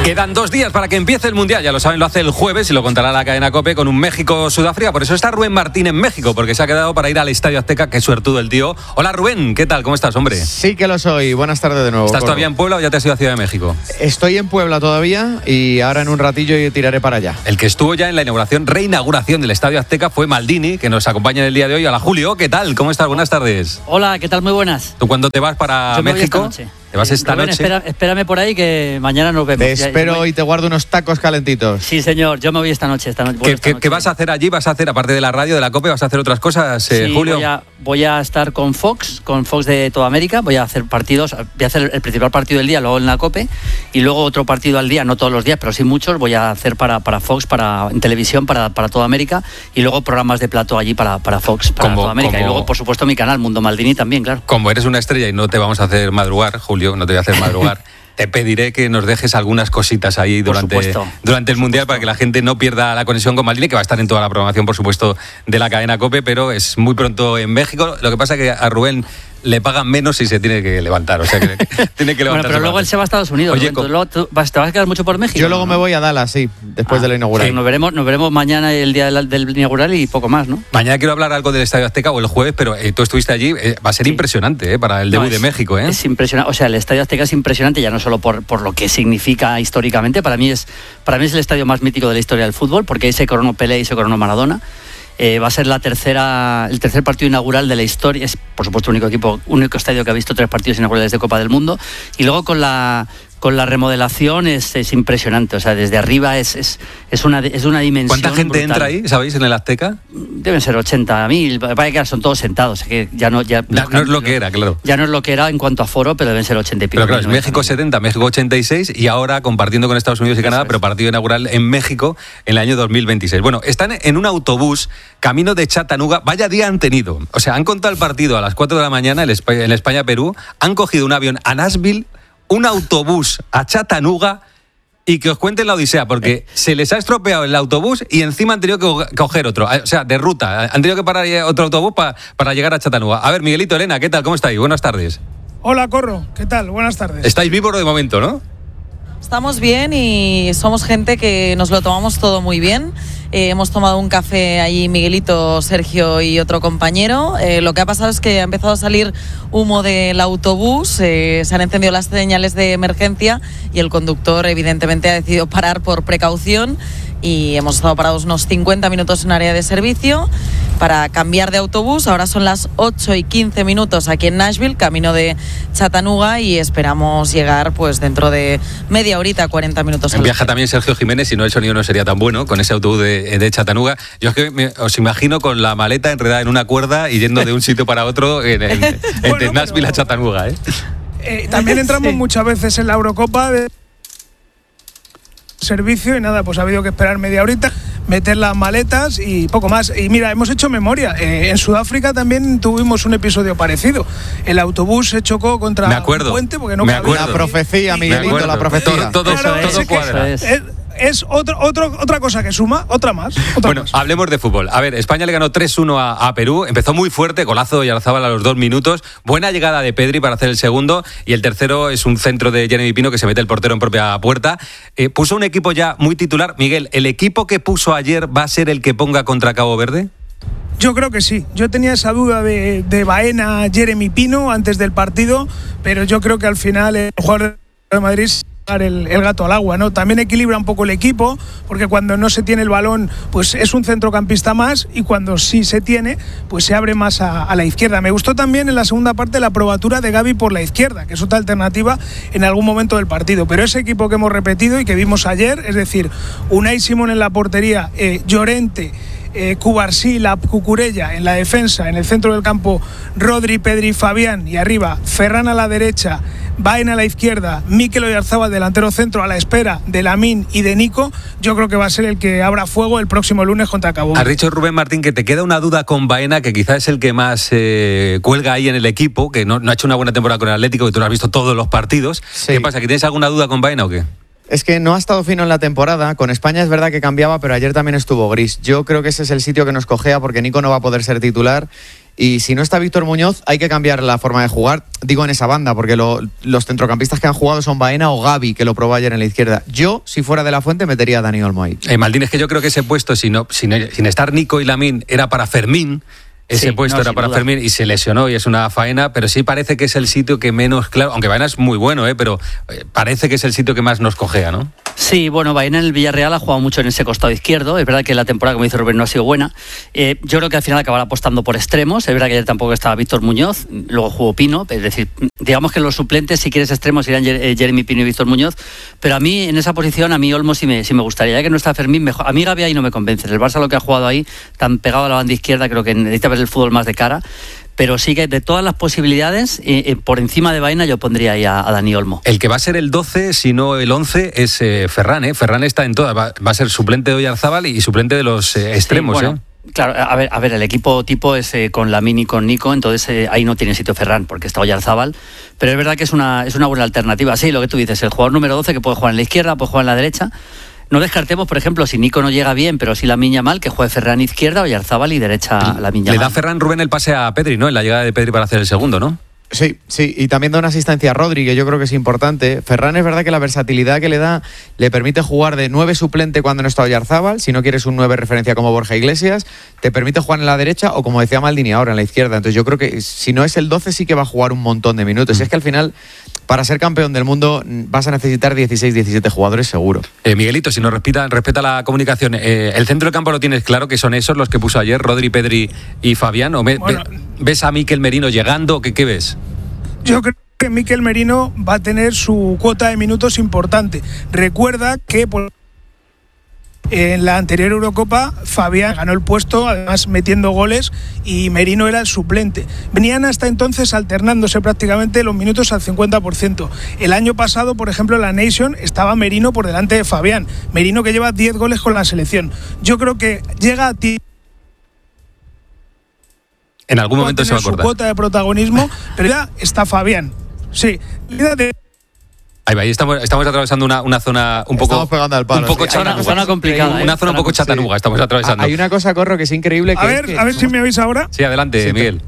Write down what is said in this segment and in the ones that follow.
Quedan 2 días para que empiece el Mundial, ya lo saben, lo hace el jueves y lo contará la cadena COPE con un México-Sudáfrica. Por eso está Rubén Martín en México, porque se ha quedado para ir al Estadio Azteca. Qué suertudo el tío. Hola Rubén, ¿qué tal? ¿Cómo estás, hombre? Sí que lo soy, buenas tardes de nuevo. ¿Estás todavía en Puebla o ya te has ido a Ciudad de México? Estoy en Puebla todavía y ahora en un ratillo tiraré para allá. El que estuvo ya en la reinauguración del Estadio Azteca fue Maldini, que nos acompaña en el día de hoy. Hola Julio, ¿qué tal? ¿Cómo estás? Buenas tardes. Hola, ¿qué tal? Muy buenas. ¿Tú cuándo te vas para Yo me voy México? esta noche. ¿Te vas esta Rubén, noche? Espérame por ahí que mañana nos vemos. Te espero y te guardo unos tacos calentitos. Sí, señor, yo me voy esta noche. ¿Qué vas a hacer allí? ¿Vas a hacer, aparte de la radio, de la COPE, vas a hacer otras cosas, sí, Julio? Voy a estar con Fox de toda América. Voy a hacer partidos. Voy a hacer el principal partido del día, luego en la COPE, y luego otro partido al día, no todos los días, pero sí muchos. Voy a hacer para Fox, en televisión, para toda América, y luego programas de plato allí para Fox, para toda América. Y luego, por supuesto, mi canal, Mundo Maldini, también, claro. Como eres una estrella y no te vamos a hacer madrugar, Julio, no te voy a hacer madrugar. Te pediré que nos dejes algunas cositas ahí durante el Mundial para que la gente no pierda la conexión con Maldini, que va a estar en toda la programación, por supuesto, de la cadena COPE, pero es muy pronto en México. Lo que pasa es que a Rubén le pagan menos y se tiene que levantar, o sea que tiene que levantarse. Bueno, pero luego él se va a Estados Unidos. Oye, luego ¿te vas a quedar mucho por México? Yo luego me voy a Dallas, sí, después de la inaugural. Sí, nos veremos mañana el día del inaugural y poco más, ¿no? Mañana quiero hablar algo del Estadio Azteca o el jueves, pero tú estuviste allí, va a ser impresionante para el debut de México. Es impresionante, o sea, el Estadio Azteca es impresionante ya no solo por lo que significa históricamente, para mí es el estadio más mítico de la historia del fútbol, porque ahí se coronó Pelé y se coronó Maradona. Va a ser el tercer partido inaugural de la historia. Es, por supuesto, el único estadio que ha visto 3 partidos inaugurales de Copa del Mundo. Y luego con la remodelación es impresionante. O sea, desde arriba es una dimensión. ¿Cuánta gente brutal. entra ahí, sabéis, en el Azteca? Deben ser 80.000. Parece que son todos sentados. Que no es lo que era, claro. Ya no es lo que era en cuanto a aforo, pero deben ser 80 y pico. Pero claro, es México 70, México 86 y ahora compartiendo con Estados Unidos y Canadá, pero partido inaugural en México en el año 2026. Bueno, están en un autobús camino de Chattanooga. Vaya día han tenido. O sea, han contado el partido a las 4 de la mañana en España-Perú, han cogido un avión a Nashville, un autobús a Chattanooga y que os cuenten la odisea, porque se les ha estropeado el autobús y encima han tenido que coger otro, o sea, de ruta. Han tenido que parar otro autobús para llegar a Chattanooga. A ver, Miguelito, Elena, ¿qué tal? ¿Cómo estáis? Buenas tardes. Hola, Corro, ¿qué tal? Buenas tardes. Estáis vivos de momento, ¿no? Estamos bien y somos gente que nos lo tomamos todo muy bien. Hemos tomado un café allí, Miguelito, Sergio y otro compañero. Lo que ha pasado es que ha empezado a salir humo del autobús, se han encendido las señales de emergencia y el conductor evidentemente ha decidido parar por precaución y hemos estado parados unos 50 minutos en área de servicio para cambiar de autobús. Ahora son las 8:15 aquí en Nashville, camino de Chattanooga, y esperamos llegar pues dentro de media horita, 40 minutos. Viaja también Sergio Jiménez, si no el sonido no sería tan bueno con ese autobús de Chattanooga. Yo es que os imagino con la maleta enredada en una cuerda y yendo de un sitio para otro entre Nashville a Chattanooga. También entramos muchas veces en la Eurocopa de servicio y nada, pues ha habido que esperar media horita, meter las maletas y poco más. Y mira, hemos hecho memoria. En Sudáfrica también tuvimos un episodio parecido. El autobús se chocó contra un puente porque no cabía. La profecía, Miguelito, la profecía. Todo cuadra. Es otra cosa que suma, otra más. Hablemos de fútbol. A ver, España le ganó 3-1 a Perú. Empezó muy fuerte, golazo de Yarzábal a los 2 minutos. Buena llegada de Pedri para hacer el segundo. Y el tercero es un centro de Jeremy Pino que se mete el portero en propia puerta. Puso un equipo ya muy titular. Miguel, ¿el equipo que puso ayer va a ser el que ponga contra Cabo Verde? Yo creo que sí. Yo tenía esa duda de Baena, Jeremy Pino antes del partido, pero yo creo que al final el jugador de Madrid el gato al agua, ¿no? También equilibra un poco el equipo, porque cuando no se tiene el balón, pues es un centrocampista más, y cuando sí se tiene, pues se abre más a la izquierda. Me gustó también en la segunda parte la probatura de Gavi por la izquierda, que es otra alternativa en algún momento del partido. Pero ese equipo que hemos repetido y que vimos ayer, es decir, Unai Simón en la portería, Llorente, Cubarsí, Cucurella en la defensa, en el centro del campo Rodri, Pedri, Fabián, y arriba Ferran a la derecha, Baena a la izquierda, Mikel Oyarzabal delantero centro a la espera de Lamine y de Nico. Yo creo que va a ser el que abra fuego el próximo lunes contra Cabo Verde. Has dicho, Rubén Martín, que te queda una duda con Baena, que quizás es el que más cuelga ahí en el equipo, que no ha hecho una buena temporada con el Atlético, que tú lo has visto todos los partidos. Sí. ¿Qué pasa? ¿Que tienes alguna duda con Baena o qué? Es que no ha estado fino en la temporada. Con España es verdad que cambiaba, pero ayer también estuvo gris. Yo creo que ese es el sitio que nos cojea, porque Nico no va a poder ser titular Y si no está Víctor Muñoz, hay que cambiar la forma de jugar. Digo en esa banda, porque los centrocampistas que han jugado son Baena o Gavi, que lo probó ayer en la izquierda. Yo, si fuera de la Fuente, metería a Dani Olmo ahí. Maldini, es que yo creo que ese puesto, sin estar Nico y Lamine, era para Fermín. Ese puesto era para Fermín y se lesionó y es una faena, pero sí parece que es el sitio que menos, claro, aunque Baena es muy bueno, pero parece que es el sitio que más nos cojea, ¿no? Sí, bueno, Baena en el Villarreal ha jugado mucho en ese costado izquierdo. Es verdad que la temporada, como dice Rubén, no ha sido buena. Yo creo que al final acabará apostando por extremos. Es verdad que ayer tampoco estaba Víctor Muñoz, luego jugó Pino. Es decir, digamos que los suplentes, si quieres extremos, irán Jeremy Pino y Víctor Muñoz. Pero a mí, en esa posición, a mí Olmo sí me gustaría. Ya que no está Fermín, mejor. A mí Gavi ahí no me convence. El Barça lo que ha jugado ahí, tan pegado a la banda izquierda, creo que necesita ver el fútbol más de cara. Pero sí que de todas las posibilidades, por encima de Baena yo pondría ahí a Dani Olmo. El que va a ser el 12, si no el 11, es Ferran. Ferran está en todas. Va a ser suplente de Oyarzábal y suplente de los extremos. Sí, bueno. Claro, a ver, el equipo tipo es con Lamine y con Nico, entonces ahí no tiene sitio Ferran porque está Oyarzábal, pero es verdad que es una buena alternativa. Sí, lo que tú dices, el jugador número 12 que puede jugar en la izquierda, puede jugar en la derecha. No descartemos, por ejemplo, si Nico no llega bien, pero si Lamine Yamal, que juegue Ferran izquierda, Oyarzábal y derecha Lamine Yamal. Le da Ferran Rubén el pase a Pedri, ¿no? En la llegada de Pedri para hacer el segundo, ¿no? Sí, y también da una asistencia a Rodri, que yo creo que es importante. Ferran es verdad que la versatilidad que le da le permite jugar de 9 suplente cuando no está Oyarzábal, si no quieres un 9 referencia como Borja Iglesias, te permite jugar en la derecha o como decía Maldini ahora, en la izquierda. Entonces yo creo que si no es el 12 sí que va a jugar un montón de minutos. Y es que al final, para ser campeón del mundo vas a necesitar 16, 17 jugadores seguro. Miguelito, si nos respeta la comunicación, el centro del campo lo tienes claro que son esos los que puso ayer, Rodri, Pedri y Fabián, o ¿ves a Mikel Merino llegando? ¿Qué ves? Yo creo que Mikel Merino va a tener su cuota de minutos importante. Recuerda que en la anterior Eurocopa Fabián ganó el puesto, además metiendo goles, y Merino era el suplente. Venían hasta entonces alternándose prácticamente los minutos al 50%. El año pasado, por ejemplo, en la Nation estaba Merino por delante de Fabián. Merino que lleva 10 goles con la selección. Yo creo que llega a ti. En algún momento se va a acordar. Su cuota de protagonismo, pero ya está Fabián. Sí. Ahí estamos atravesando una zona un poco. Estamos pegando al palo. Un poco zona complicada. Una zona un poco chatanuga estamos atravesando. Hay una cosa, Corro, que es increíble. A ver si me oís ahora. Sí, adelante, sí, Miguel.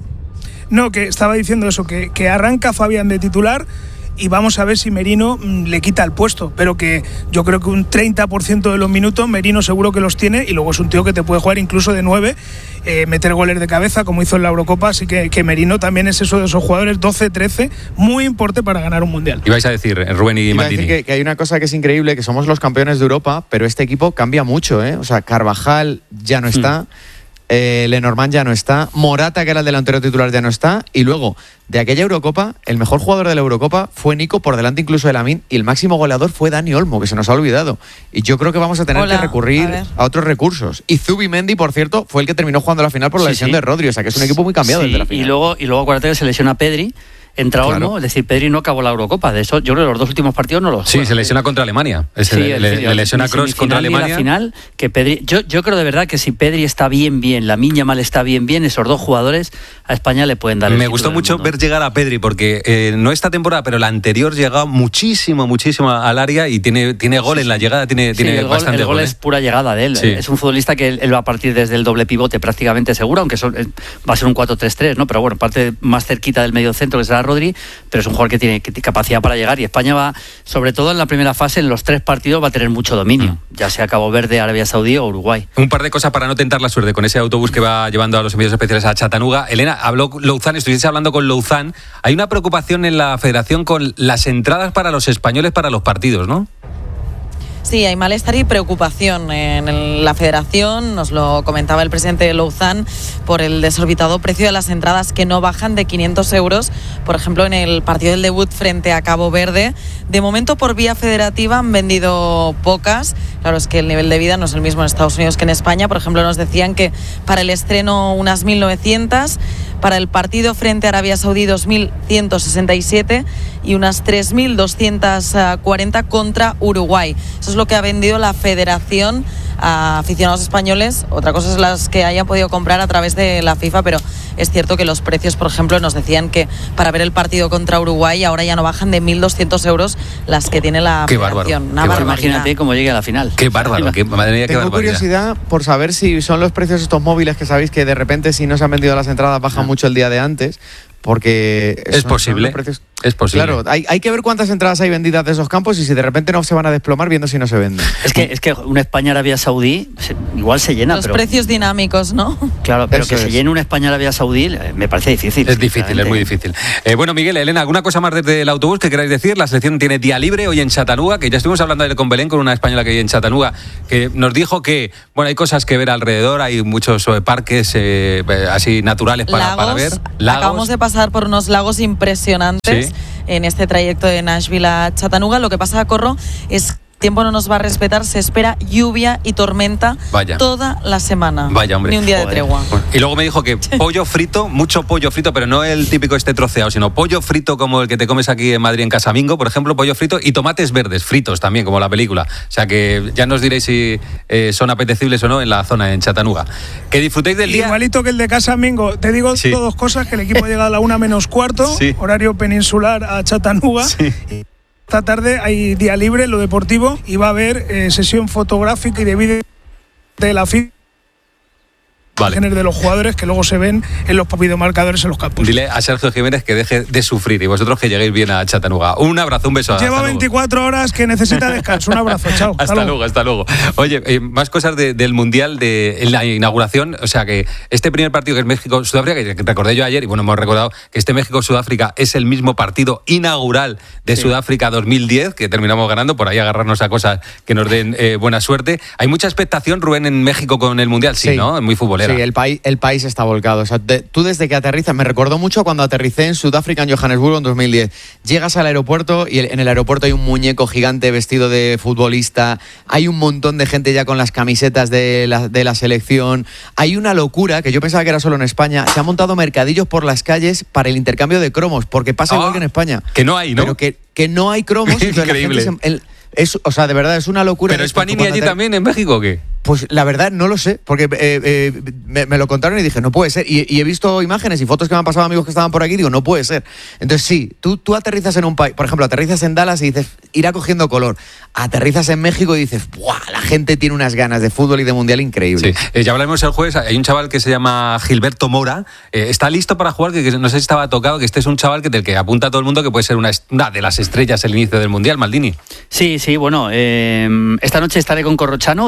No, que estaba diciendo eso, que arranca Fabián de titular y vamos a ver si Merino le quita el puesto, pero que yo creo que un 30% de los minutos Merino seguro que los tiene, y luego es un tío que te puede jugar incluso de 9, meter goles de cabeza como hizo en la Eurocopa, así que Merino también es eso de esos jugadores 12-13, muy importante para ganar un mundial. Y vais a decir, Rubén y Maldini. Que hay una cosa que es increíble, que somos los campeones de Europa, pero este equipo cambia mucho, O sea, Carvajal ya no está, Lenormand ya no está, Morata, que era el delantero titular, ya no está, y luego de aquella Eurocopa, el mejor jugador de la Eurocopa fue Nico, por delante incluso de Lamine, y el máximo goleador fue Dani Olmo, que se nos ha olvidado. Y yo creo que vamos a tener que recurrir a otros recursos. Y Zubimendi, por cierto, fue el que terminó jugando la final por la lesión de Rodri, o sea que es un equipo muy cambiado desde la final. Y luego acuérdate que se lesiona Pedri, entra Olmo, es decir, Pedri no acabó la Eurocopa. De eso, yo creo que los dos últimos partidos no los juega. Sí, se lesiona contra Alemania. Le lesiona Kroos contra Alemania. La final, que Pedri, yo creo de verdad que si Pedri está bien, Lamine Yamal está bien, esos dos jugadores a España le pueden dar el Me gustó mucho ver llegar a Pedri, porque no esta temporada, pero la anterior llegaba muchísimo al área y tiene gol en la llegada, tiene bastante el gol es pura llegada de él. Sí. Es un futbolista que él va a partir desde el doble pivote prácticamente seguro, aunque va a ser un 4-3-3, ¿no? Pero bueno, parte más cerquita del medio centro, que será Rodri, pero es un jugador que tiene capacidad para llegar, y España va, sobre todo en la primera fase, en los 3 partidos va a tener mucho dominio, ya sea Cabo Verde, Arabia Saudí o Uruguay. Un par de cosas para no tentar la suerte con ese autobús que va llevando a los enviados especiales a Chattanooga. Elena, habló Louzán, estuviste hablando con Louzán. Hay una preocupación en la federación con las entradas para los españoles para los partidos, ¿no? Sí, hay malestar y preocupación en la federación, nos lo comentaba el presidente de Louzán, por el desorbitado precio de las entradas que no bajan de 500 euros, por ejemplo en el partido del debut frente a Cabo Verde. De momento por vía federativa han vendido pocas, claro, es que el nivel de vida no es el mismo en Estados Unidos que en España. Por ejemplo, nos decían que para el estreno unas 1.900, para el partido frente a Arabia Saudí 2.167 y unas 3.240 contra Uruguay. Eso es lo que ha vendido la federación a aficionados españoles. Otra cosa es las que hayan podido comprar a través de la FIFA, pero es cierto que los precios, por ejemplo, nos decían que para ver el partido contra Uruguay ahora ya no bajan de 1.200 euros las que tiene la federación. Una barbaridad. Imagínate cómo llegue a la final. Qué bárbaro, madre mía, qué Tengo barbaridad. curiosidad por saber si son los precios estos móviles que sabéis que de repente si no se han vendido las entradas bajan mucho el día de antes, porque Es posible. Es posible. Claro, hay que ver cuántas entradas hay vendidas de esos campos y si de repente no se van a desplomar viendo si no se venden. Es que una España-Arabia Saudí igual se llena, Los pero precios dinámicos, ¿no? claro, pero Eso que se es. llene una España-Arabia Saudí me parece difícil. Es difícil, es sinceramente. muy difícil. Bueno, Miguel, Elena, ¿alguna cosa más desde el autobús que queráis decir? La selección tiene día libre hoy en Chattanooga, que ya estuvimos hablando ayer con Belén, con una española que hay en Chattanooga, que nos dijo que, bueno, hay cosas que ver alrededor, hay muchos parques así naturales para ver. Lagos. Acabamos de pasar por unos lagos impresionantes Sí. en este trayecto de Nashville a Chattanooga. Lo que pasa, Corro, es tiempo no nos va a respetar, se espera lluvia y tormenta Vaya. toda la semana. Vaya, hombre. Ni un día Joder. de tregua. Y luego me dijo que pollo frito, mucho pollo frito, pero no el típico troceado, sino pollo frito como el que te comes aquí en Madrid en Casamingo, por ejemplo, pollo frito y tomates verdes, fritos también, como la película. O sea que ya nos diréis si son apetecibles o no en la zona, en Chattanooga. Que disfrutéis del día. Igualito que el de Casa Mingo. Te digo Sí. dos cosas, que el equipo llega a la 1:45, Sí. horario peninsular a Chattanooga. Sí. Esta tarde hay día libre, lo deportivo, y va a haber sesión fotográfica y de vídeo de la FIFA. Vale. De los jugadores que luego se ven en los videomarcadores en los campos. Dile a Sergio Jiménez que deje de sufrir y vosotros que lleguéis bien a Chattanooga. Un abrazo, un beso. Lleva hasta luego. 24 horas que necesita descanso. Un abrazo, chao. Hasta luego, hasta luego. Oye, más cosas del Mundial, de la inauguración. O sea que este primer partido que es México-Sudáfrica, que recordé yo ayer, y bueno, hemos recordado que este México-Sudáfrica es el mismo partido inaugural de Sudáfrica 2010, que terminamos ganando, por ahí agarrarnos a cosas que nos den buena suerte. Hay mucha expectación, Rubén, en México con el Mundial, sí, ¿no? Es muy futbolera. Sí, el país está volcado. O sea, tú desde que aterrizas, me recordó mucho cuando aterricé en Sudáfrica, en Johannesburgo, en 2010. Llegas al aeropuerto y en el aeropuerto hay un muñeco gigante vestido de futbolista, hay un montón de gente ya con las camisetas de la selección, hay una locura, que yo pensaba que era solo en España, se han montado mercadillos por las calles para el intercambio de cromos, porque pasa igual que en España. Que no hay, ¿no? Pero que no hay cromos. Y entonces la Increíble. gente o sea, de verdad, es una locura. ¿Pero es Panini allí también, en México o qué? Pues la verdad no lo sé, porque me lo contaron y dije, no puede ser. Y he visto imágenes y fotos que me han pasado amigos que estaban por aquí y digo, no puede ser. Entonces sí, tú aterrizas en un país, por ejemplo, aterrizas en Dallas y dices, irá cogiendo color. Aterrizas en México y dices, ¡buah! La gente tiene unas ganas de fútbol y de mundial increíbles. Sí, ya hablaremos el jueves. Hay un chaval que se llama Gilberto Mora. Está listo para jugar, que no sé si estaba tocado, que este es un chaval del que apunta a todo el mundo que puede ser una de las estrellas el inicio del mundial, Maldini. Sí, bueno, esta noche estaré con Corrochano,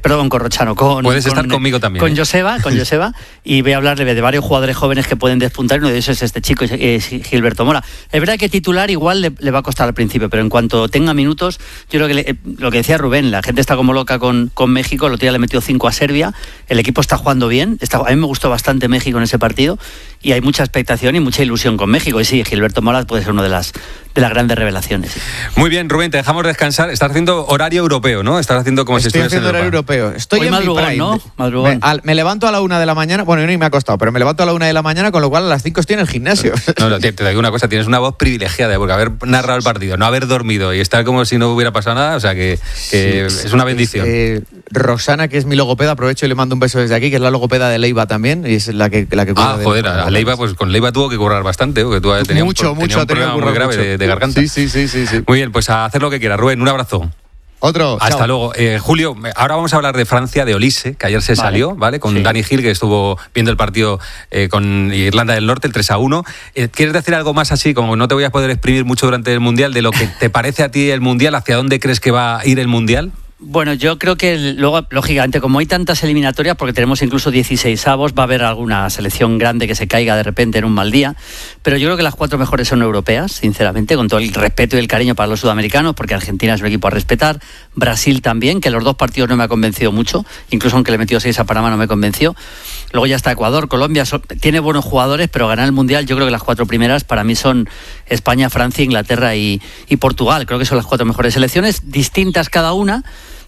Puedes estar conmigo también. Con Joseba, y voy a hablarle de varios jugadores jóvenes que pueden despuntar, uno de esos es este chico, Gilberto Mora. Es verdad que titular igual le va a costar al principio, pero en cuanto tenga minutos, yo creo que lo que decía Rubén, la gente está como loca con México, el otro día le metió 5 a Serbia, el equipo está jugando bien, a mí me gustó bastante México en ese partido, y hay mucha expectación y mucha ilusión con México, y sí, Gilberto Mora puede ser una de las grandes revelaciones. Sí. Muy bien, Rubén, te dejamos descansar. Estás haciendo horario europeo, ¿no? Estás haciendo como si estuvieras en horario europeo. Estoy Hoy en madrugón, mi prime. ¿no? Madrugón. Me levanto a la 1 de la mañana, bueno, yo ni me ha costado, pero me levanto a la 1 de la mañana, con lo cual a las 5 estoy en el gimnasio. No, te digo una cosa, tienes una voz privilegiada, porque haber narrado el partido, no haber dormido y estar como si no hubiera pasado nada, o sea que es una bendición. Rosana, que es mi logopeda, aprovecho y le mando un beso desde aquí, que es la logopeda de Leiva también, y es la que cuida de... Joder, a Leiva, pues con Leiva tuvo que currar bastante, porque tú tenías un problema muy grave de garganta. Sí. Muy bien, pues a hacer lo que quieras. Rubén, un abrazo. Otro. Hasta chao. luego. Julio, ahora vamos a hablar de Francia, de Olise, que ayer se salió, ¿vale? Con Dani Gil, que estuvo viendo el partido con Irlanda del Norte, el 3-1. ¿Quieres decir algo más así, como no te voy a poder exprimir mucho durante el Mundial, de lo que te parece a ti el Mundial, hacia dónde crees que va a ir el Mundial? Bueno, yo creo que luego, lógicamente, como hay tantas eliminatorias, porque tenemos incluso 16avos, va a haber alguna selección grande que se caiga de repente en un mal día, pero yo creo que las 4 mejores son europeas, sinceramente, con todo el respeto y el cariño para los sudamericanos, porque Argentina es un equipo a respetar, Brasil también, que los 2 partidos no me ha convencido mucho, incluso aunque le metió 6 a Panamá no me convenció. Luego ya está Ecuador, Colombia, tiene buenos jugadores, pero ganar el Mundial, yo creo que las 4 primeras para mí son España, Francia, Inglaterra y Portugal. Creo que son las 4 mejores selecciones, distintas cada una,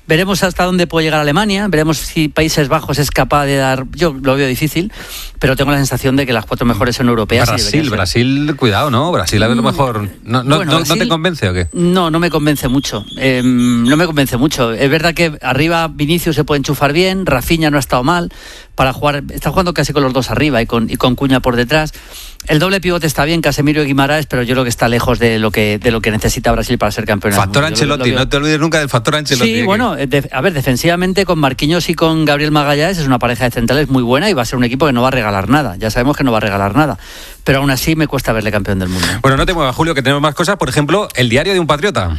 Veremos hasta dónde puede llegar Alemania, veremos si Países Bajos es capaz de dar... Yo lo veo difícil, pero tengo la sensación de que las 4 mejores son europeas. Brasil, cuidado, ¿no? Brasil a ver lo mejor. ¿No te convence o qué? No me convence mucho. No me convence mucho. Es verdad que arriba Vinicius se puede enchufar bien, Rafinha no ha estado mal para jugar, está jugando casi con los dos arriba y con Cuña por detrás. El doble pivote está bien, Casemiro y Guimaraes, pero yo creo que está lejos de lo que necesita Brasil para ser campeón. Factor Ancelotti, no te olvides nunca del factor Ancelotti. Sí, bueno, a ver, defensivamente con Marquinhos y con Gabriel Magallanes es una pareja de centrales muy buena y va a ser un equipo que no va a regalar nada. Ya sabemos que no va a regalar nada, pero aún así me cuesta verle campeón del mundo. Bueno, no te muevas, Julio, que tenemos más cosas. Por ejemplo, el diario de un patriota,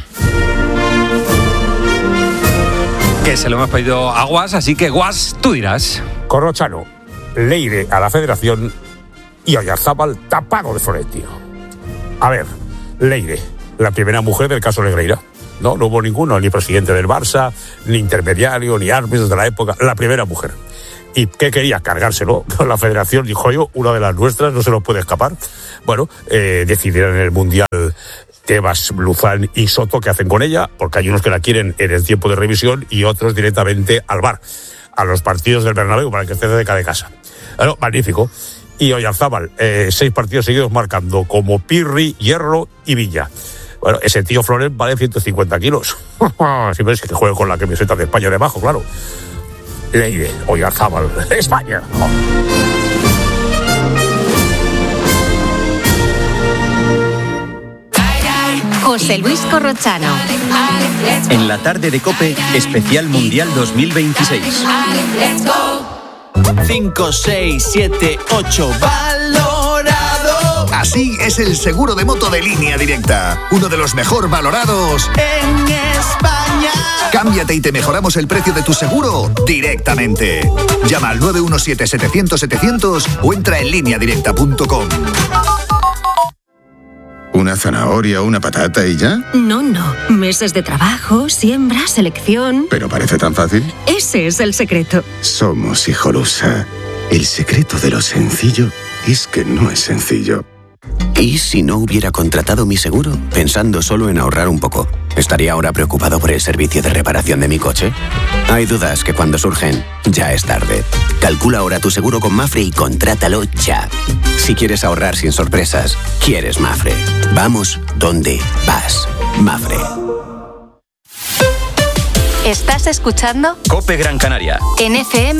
que se lo hemos pedido a Guas, así que Guas, tú dirás. Corrochano, Leire a la Federación y Oyarzábal tapado de Florentino. A ver, Leire, la primera mujer del caso Negreira. No hubo ninguno, ni presidente del Barça, ni intermediario, ni árbitros de la época. La primera mujer. ¿Y qué quería? Cargárselo. La Federación dijo yo, una de las nuestras, no se nos puede escapar. Bueno, decidieron en el Mundial Tebas, Luzán y Soto qué hacen con ella, porque hay unos que la quieren en el tiempo de revisión y otros directamente al VAR, a los partidos del Bernabéu, para que esté cerca de casa. Bueno, magnífico. Y Oyarzábal, 6 partidos seguidos marcando, como Pirri, Hierro y Villa. Bueno, ese tío Flores vale 150 kilos. Si ves que juegue con la camiseta de España debajo, claro. Leire, Oyarzábal, España. José Luis Corrochano. En la tarde de COPE, especial Mundial 2026. 5, 6, 7, 8, valorado. Así es el seguro de moto de Línea Directa, uno de los mejor valorados en España. Cámbiate y te mejoramos el precio de tu seguro directamente. Llama al 917-700-700 o entra en lineadirecta.com. ¿Una zanahoria o una patata y ya? No. Meses de trabajo, siembra, selección. ¿Pero parece tan fácil? Ese es el secreto. Somos Hijolusa. El secreto de lo sencillo es que no es sencillo. ¿Y si no hubiera contratado mi seguro? Pensando solo en ahorrar un poco. ¿Estaría ahora preocupado por el servicio de reparación de mi coche? Hay dudas que cuando surgen, ya es tarde. Calcula ahora tu seguro con Mafre y contrátalo ya. Si quieres ahorrar sin sorpresas, quieres Mafre. Vamos donde vas. Mafre. ¿Estás escuchando? COPE Gran Canaria. En FM